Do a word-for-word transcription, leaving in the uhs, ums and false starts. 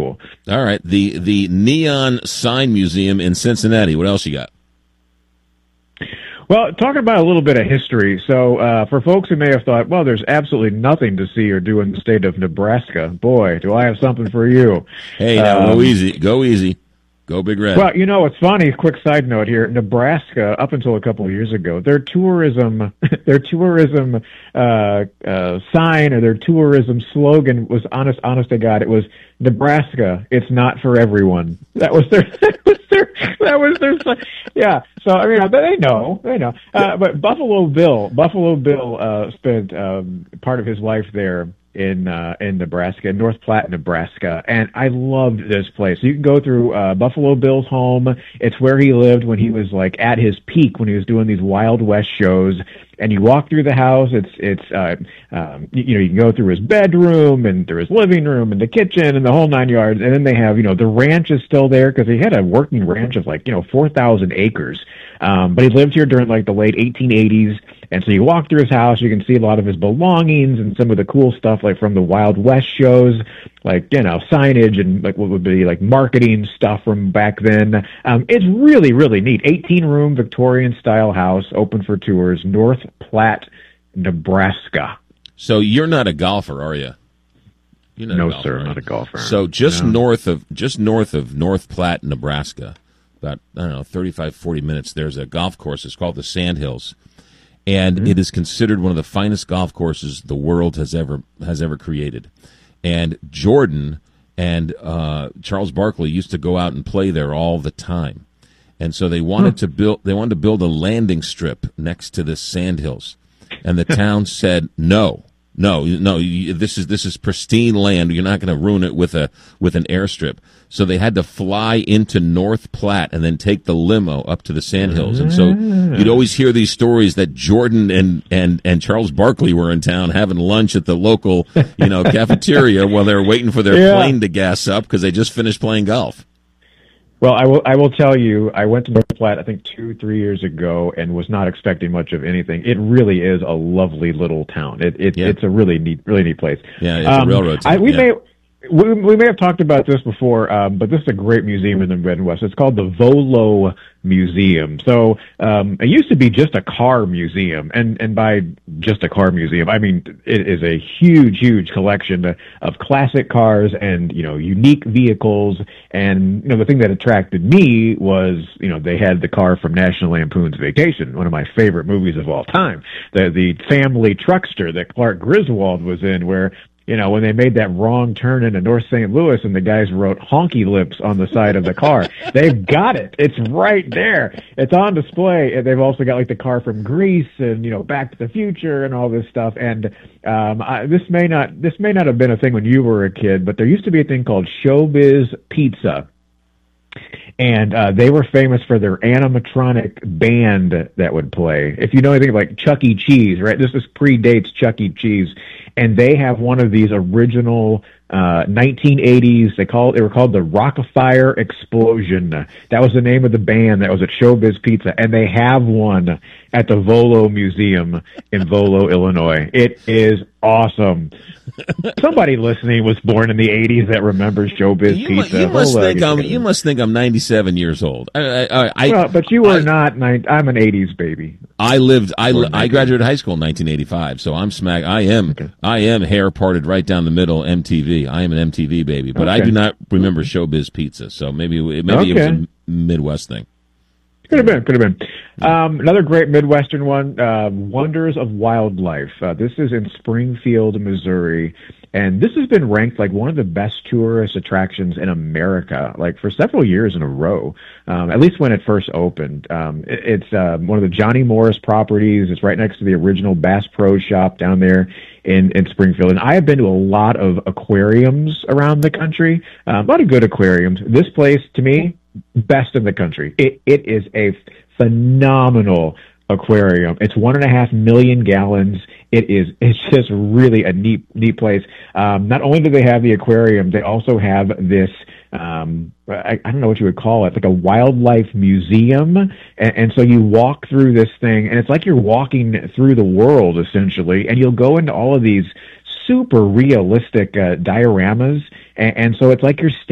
cool. All right, the the Neon Sign Museum in Cincinnati. What else you got? Well, talking about a little bit of history, so uh, for folks who may have thought, well, there's absolutely nothing to see or do in the state of Nebraska, boy, do I have something for you. Hey, now, um, go easy. Go easy. Go Big Red. Well, you know, it's funny, quick side note here, Nebraska, up until a couple of years ago, their tourism their tourism uh, uh, sign or their tourism slogan was, honest, honest to God, it was, Nebraska, it's not for everyone. That was their, that was their, that was their, yeah. So, I mean, they know, they know. Uh, but Buffalo Bill, Buffalo Bill uh, spent um, part of his life there in uh, in Nebraska, in North Platte, Nebraska, and I loved this place. You can go through uh, Buffalo Bill's home. It's where he lived when he was like at his peak, when he was doing these Wild West shows. And you walk through the house. It's it's uh, um, you, you know you can go through his bedroom and through his living room and the kitchen and the whole nine yards. And then they have you know the ranch is still there because he had a working ranch of like you know four thousand acres. Um, but he lived here during like the late eighteen eighties. And so you walk through his house, you can see a lot of his belongings and some of the cool stuff like from the Wild West shows, like, you know, signage and like what would be like marketing stuff from back then. Um, it's really, really neat. eighteen room Victorian style house, open for tours, North Platte, Nebraska. So you're not a golfer, are you? You're not no, a golfer, sir, right? not a golfer. So just no. north of just north of North Platte, Nebraska, about I don't know, thirty-five, forty minutes, there's a golf course. It's called the Sandhills. And mm-hmm. it is considered one of the finest golf courses the world has ever has ever created. And Jordan and uh, Charles Barkley used to go out and play there all the time. And so they wanted to build they wanted to build a landing strip next to the Sandhills. And the town said no. No, no, this is this is pristine land. You're not going to ruin it with a with an airstrip. So they had to fly into North Platte and then take the limo up to the Sandhills. And so you'd always hear these stories that Jordan and, and, and Charles Barkley were in town having lunch at the local, you know, cafeteria while they were waiting for their yeah. plane to gas up because they just finished playing golf. Well, I will. I will tell you. I went to North Platte, I think two, three years ago, and was not expecting much of anything. It really is a lovely little town. It, it yeah. it's a really neat, really neat place. Yeah, it's um, a railroad town. I, we yeah. may. We, we may have talked about this before, um, but this is a great museum in the Midwest. It's called the Volo Museum. So um, it used to be just a car museum, and, and by just a car museum, I mean it is a huge, huge collection of classic cars and you know unique vehicles. And you know the thing that attracted me was you know they had the car from National Lampoon's Vacation, one of my favorite movies of all time, the the family truckster that Clark Griswold was in, where you know, when they made that wrong turn into North Saint Louis and the guys wrote honky lips on the side of the car. They've got it. It's right there. It's on display. And they've also got like the car from Grease and, you know, Back to the Future and all this stuff. And um, I, this may not, this may not have been a thing when you were a kid, but there used to be a thing called Showbiz Pizza. And uh, they were famous for their animatronic band that would play. If you know anything like Chuck E. Cheese, right? This is predates Chuck E. Cheese. And they have one of these original uh, nineteen eighties. They call they were called the Rockafire Explosion. That was the name of the band that was at Showbiz Pizza, and they have one at the Volo Museum in Volo, Illinois. It is awesome. Somebody listening was born in the eighties that remembers Showbiz you Pizza. Mu- you must Volo, think I'm. You must think I'm ninety-seven years old. I, I, I, well, but you were I, not. Nine, I'm an eighties baby. I lived. I I graduated high school in nineteen eighty-five, so I'm smack. I am. Okay. I am hair parted right down the middle. M T V. I am an M T V baby, but okay. I do not remember Showbiz Pizza. So maybe maybe okay. it was a Midwest thing. Could have been, could have been. Um, another great Midwestern one, uh, Wonders of Wildlife. Uh, this is in Springfield, Missouri, and this has been ranked like one of the best tourist attractions in America, like for several years in a row, um, at least when it first opened. Um, it, it's uh, one of the Johnny Morris properties. It's right next to the original Bass Pro Shop down there in, in Springfield. And I have been to a lot of aquariums around the country, um, a lot of good aquariums. This place, to me, best in the country. It it is a phenomenal aquarium. It's one and a half million gallons. It is it's just really a neat neat place. Um, not only do they have the aquarium, they also have this um, I, I don't know what you would call it, like a wildlife museum. And, and so you walk through this thing, and it's like you're walking through the world essentially. And you'll go into all of these super realistic uh, dioramas, and, and so it's like you're